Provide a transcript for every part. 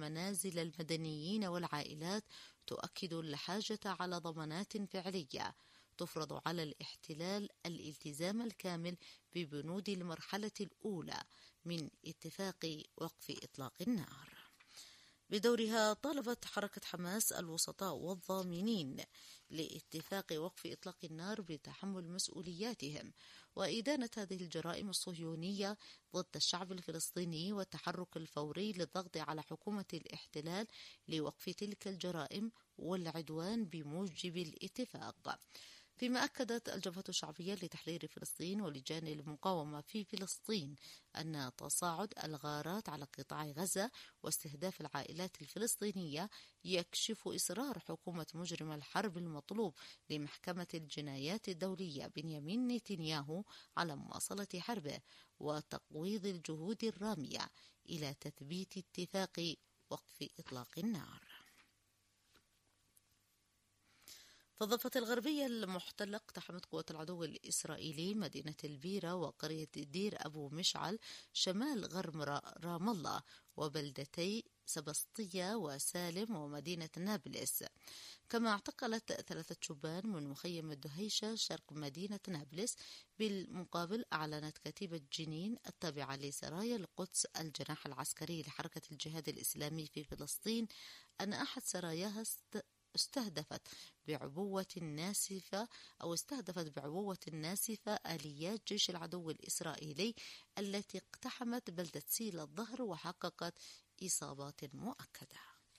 منازل المدنيين والعائلات تؤكد الحاجة على ضمانات فعلية تفرض على الاحتلال الالتزام الكامل ببنود المرحلة الأولى من اتفاق وقف إطلاق النار. بدورها طالبت حركة حماس الوسطاء والضامنين لاتفاق وقف إطلاق النار بتحمل مسؤولياتهم وإدانة هذه الجرائم الصهيونية ضد الشعب الفلسطيني والتحرك الفوري للضغط على حكومة الاحتلال لوقف تلك الجرائم والعدوان بموجب الاتفاق. فيما أكدت الجبهة الشعبية لتحرير فلسطين ولجان المقاومة في فلسطين أن تصاعد الغارات على قطاع غزة واستهداف العائلات الفلسطينية يكشف إصرار حكومة مجرم الحرب المطلوب لمحكمة الجنايات الدولية بنيامين نتنياهو على مواصلة حربه وتقويض الجهود الرامية إلى تثبيت اتفاق وقف إطلاق النار. في الضفة الغربية المحتلة اقتحمت قوات العدو الإسرائيلي مدينة البيرة وقرية دير أبو مشعل شمال غرب رام الله وبلدتي سبسطية وسالم ومدينة نابلس، كما اعتقلت 3 شبان من مخيم الدهيشة شرق مدينة نابلس. بالمقابل أعلنت كتيبة جنين التابعة لسرايا القدس الجناح العسكري لحركة الجهاد الإسلامي في فلسطين أن أحد سراياها استهدفت بعبوة ناسفة آليات جيش العدو الإسرائيلي التي اقتحمت بلدة سيل الظهر وحققت إصابات مؤكدة.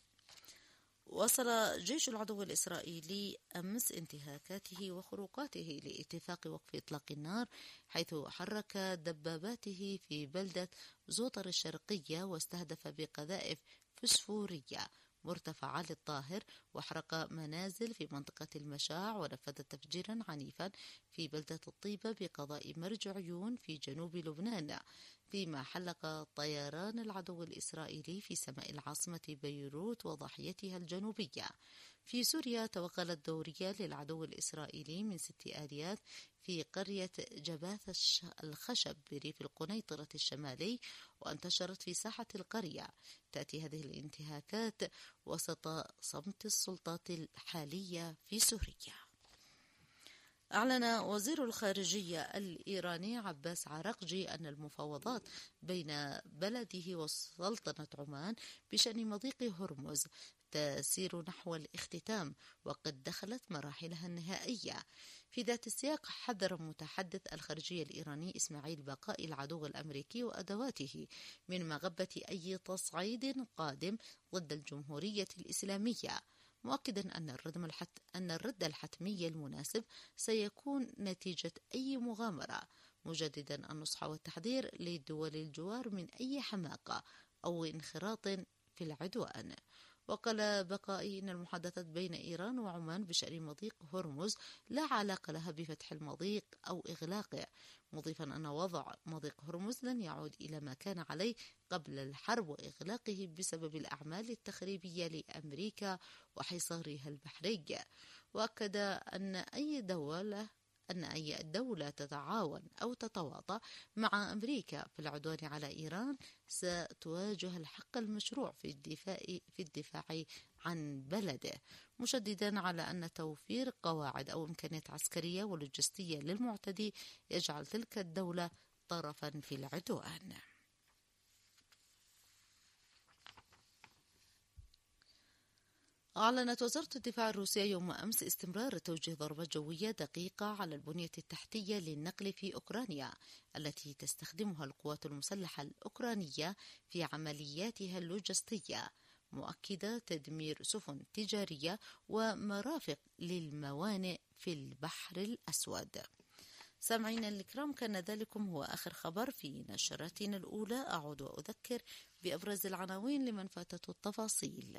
وصل جيش العدو الإسرائيلي أمس انتهاكاته وخروقاته لاتفاق وقف إطلاق النار، حيث حرك دباباته في بلدة زوطر الشرقية واستهدف بقذائف فسفورية مرتفعة للطاهر وحرق منازل في منطقة المشاع ونفذ تفجيرا عنيفا في بلدة الطيبة بقضاء مرج عيون في جنوب لبنان، فيما حلق طيران العدو الإسرائيلي في سماء العاصمة بيروت وضاحيتها الجنوبية. في سوريا توغلت دورية للعدو الإسرائيلي من 6 آليات في قرية جباث الخشب بريف القنيطرة الشمالي وانتشرت في ساحة القرية. تأتي هذه الانتهاكات وسط صمت السلطات الحالية في سوريا. أعلن وزير الخارجية الإيراني عباس عراقجي أن المفاوضات بين بلده وسلطنة عمان بشأن مضيق هرمز تسير نحو الاختتام وقد دخلت مراحلها النهائية. في ذات السياق حذر متحدث الخارجية الإيراني إسماعيل بقاء العدو الأمريكي وأدواته من مغبة أي تصعيد قادم ضد الجمهورية الإسلامية، مؤكدا أن الرد الحتمي المناسب سيكون نتيجة أي مغامرة، مجددا النصح والتحذير لدول الجوار من أي حماقة أو انخراط في العدوان. وقال بقائي إن المحادثات بين إيران وعمان بشأن مضيق هرمز لا علاقة لها بفتح المضيق أو إغلاقه، مضيفا أن وضع مضيق هرمز لن يعود إلى ما كان عليه قبل الحرب وإغلاقه بسبب الأعمال التخريبية لأمريكا وحصارها البحري. وأكد أن أي دولة تتعاون أو تتواطأ مع أمريكا في العدوان على إيران ستواجه الحق المشروع في الدفاع عن بلده، مشددا على أن توفير قواعد أو إمكانيات عسكرية ولوجستية للمعتدي يجعل تلك الدولة طرفا في العدوان. أعلنت وزارة الدفاع الروسية يوم أمس استمرار توجيه ضربات جوية دقيقة على البنية التحتية للنقل في أوكرانيا التي تستخدمها القوات المسلحة الأوكرانية في عملياتها اللوجستية، مؤكدة تدمير سفن تجارية ومرافق للموانئ في البحر الأسود. سامعينا الكرام، كان ذلكم هو آخر خبر في نشرتنا الأولى. أعود وأذكر بأبرز العناوين لمن فاتته التفاصيل.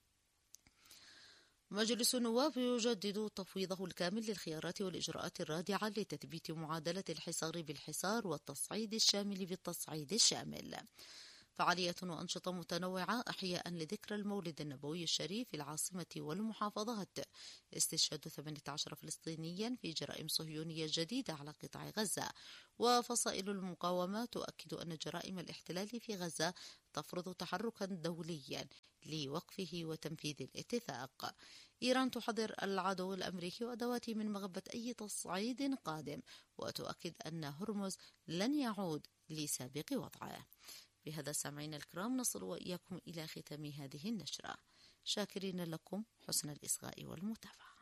مجلس النواب يجدد تفويضه الكامل للخيارات والإجراءات الرادعة لتثبيت معادلة الحصار بالحصار والتصعيد الشامل بالتصعيد الشامل. فعالية وأنشطة متنوعة إحياء لذكرى المولد النبوي الشريف في العاصمة والمحافظات. استشهاد 18 فلسطينيا في جرائم صهيونية جديدة على قطاع غزة. وفصائل المقاومة تؤكد أن جرائم الاحتلال في غزة تفرض تحركا دوليا لوقفه وتنفيذ الاتفاق. إيران تحذر العدو الأمريكي وأدواته من مغبة أي تصعيد قادم، وتؤكد أن هرمز لن يعود لسابق وضعه. بهذا سامعين الكرام نصل وإياكم إلى ختام هذه النشرة، شاكرين لكم حسن الإصغاء والمتابعة.